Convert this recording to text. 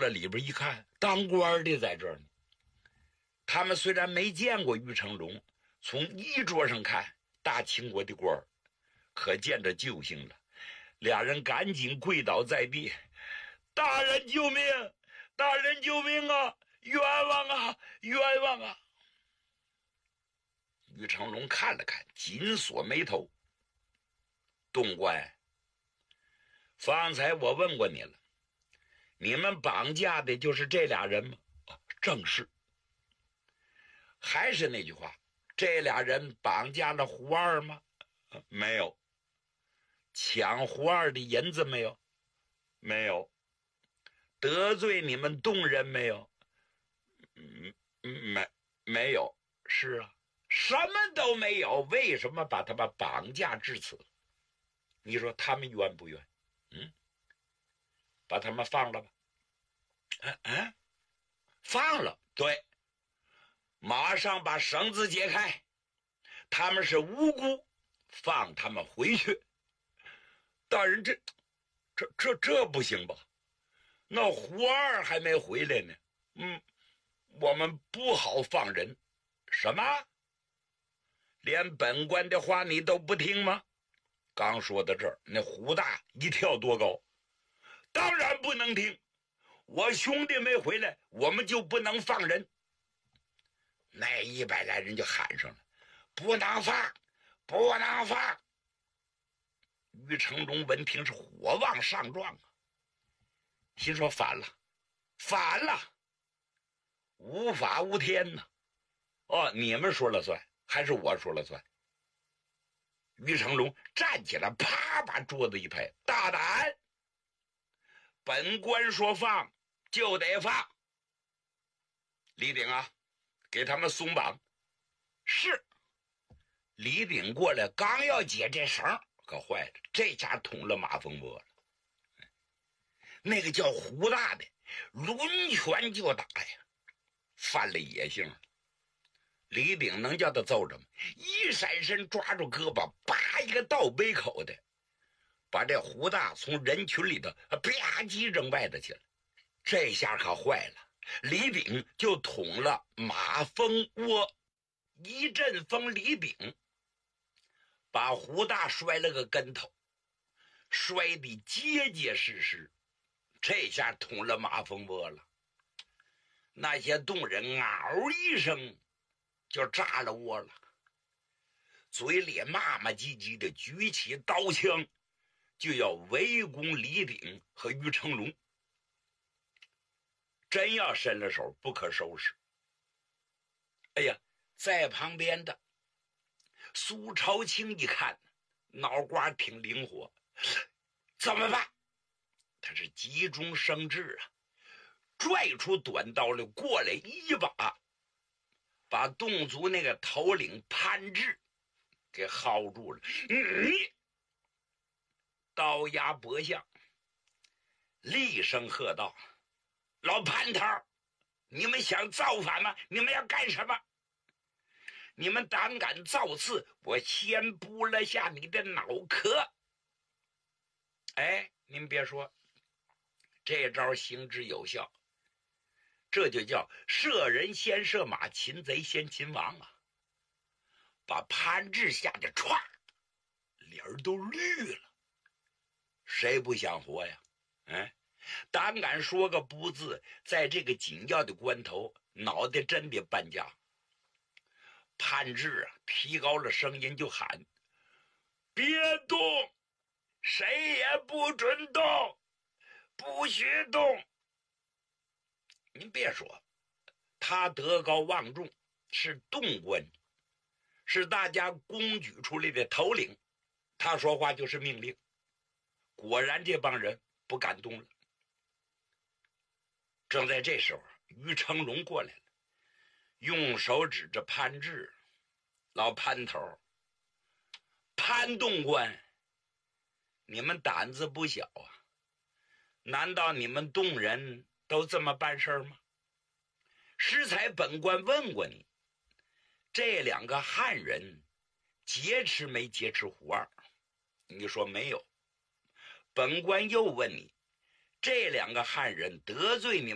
了里边一看，当官的在这儿呢。他们虽然没见过于成龙，从衣着上看，大清国的官儿，可见着救星了。俩人赶紧跪倒在地：“大人救命！大人救命啊！冤枉啊！冤枉啊！”于成龙看了看，紧锁眉头：“东官，方才我问过你了，你们绑架的就是这俩人吗？”“正是。”“还是那句话，这俩人绑架了胡二吗？”“没有。”“抢胡二的银子没有？”“没有。”“得罪你们洞人没有？”“没有。”“是啊，什么都没有，为什么把他们绑架至此？你说他们冤不冤？把他们放了吧。”“放了。”“对，马上把绳子解开，他们是无辜，放他们回去。”“大人，这不行吧？那胡二还没回来呢。”“我们不好放人。”“什么？连本官的话你都不听吗？”刚说到这儿，那胡大一跳多高：“当然不能听！我兄弟没回来，我们就不能放人。”那100来人就喊上了：“不能放，不能放！”于成龙闻听是火往上撞啊，心说反了，反了，无法无天呐！你们说了算，还是我说了算？于成龙站起来，啪把桌子一拍：“大胆！本官说放就得放。李鼎啊，给他们松绑。”“是。”李鼎过来，刚要解这绳，可坏了，这下捅了马蜂窝了。那个叫胡大的抡拳就打呀，犯了野性了。李鼎能叫他揍着吗？一闪身抓住胳膊，叭一个倒背口的，把这胡大从人群里头吧唧扔外头去了。这下可坏了，李鼎就捅了马蜂窝，一阵风李鼎把胡大摔了个跟头，摔得结结实实。这下捅了马蜂窝了，那些洞人嗷一声就炸了窝了，嘴里骂骂唧唧的，举起刀枪就要围攻李鼎和于成龙。真要伸了手，不可收拾。哎呀，在旁边的苏朝清一看，脑瓜挺灵活，怎么办？他是急中生智啊，拽出短刀来，过来一把把侗族那个头领潘志给薅住了。刀压脖项，厉声喝道：“老潘头，你们想造反吗？你们要干什么？你们胆敢造次，我先剥了下你的脑壳！”哎，您别说，这招行之有效，这就叫射人先射马，擒贼先擒王啊！把潘志吓得歘，脸都绿了。谁不想活呀？胆敢说个不字，在这个紧要的关头，脑袋真得搬家。潘志啊，提高了声音就喊：“别动，谁也不准动，不许动！”您别说，他德高望重，是洞官，是大家公举出来的头领，他说话就是命令。果然这帮人不敢动了。正在这时候，于成龙过来了，用手指着潘志：“老潘头，潘洞官，你们胆子不小啊，难道你们洞人都这么办事吗？适才本官问过你，这2个汉人劫持没劫持胡二？你说没有。本官又问你，这2个汉人得罪你